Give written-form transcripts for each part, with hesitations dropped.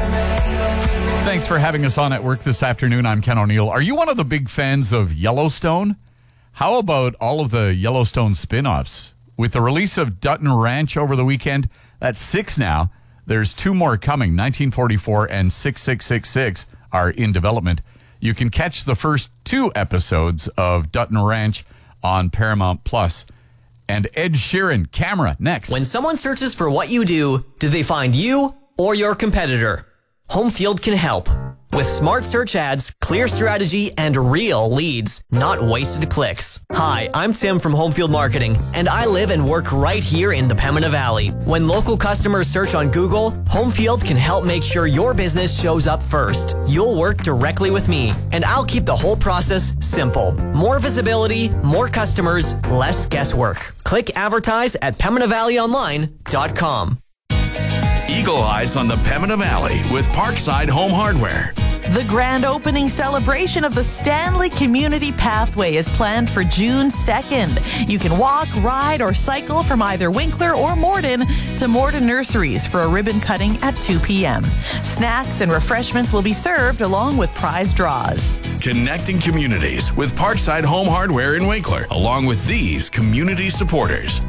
Thanks for having us on at work this afternoon. I'm Ken O'Neill. Are you one of the big fans of Yellowstone? How about all of the Yellowstone spin-offs? With the release of Dutton Ranch over the weekend, that's 6 now. There's 2 more coming. 1944 and 6666 are in development. You can catch the first 2 episodes of Dutton Ranch on Paramount Plus. And Ed Sheeran, Camera, next. When someone searches for what you do they find you or your competitor? Homefield can help. With smart search ads, clear strategy, and real leads, not wasted clicks. Hi, I'm Tim from Homefield Marketing, and I live and work right here in the Pembina Valley. When local customers search on Google, Homefield can help make sure your business shows up first. You'll work directly with me, and I'll keep the whole process simple. More visibility, more customers, less guesswork. Click advertise at PembinaValleyOnline.com. Eagle Eyes on the Pembina Valley with Parkside Home Hardware. The grand opening celebration of the Stanley Community Pathway is planned for June 2nd. You can walk, ride, or cycle from either Winkler or Morden to Morden Nurseries for a ribbon cutting at 2 p.m. Snacks and refreshments will be served along with prize draws. Connecting communities with Parkside Home Hardware in Winkler, along with these community supporters.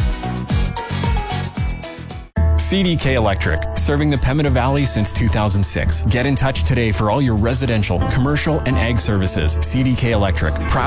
CDK Electric, serving the Pembina Valley since 2006. Get in touch today for all your residential, commercial, and ag services. CDK Electric, proud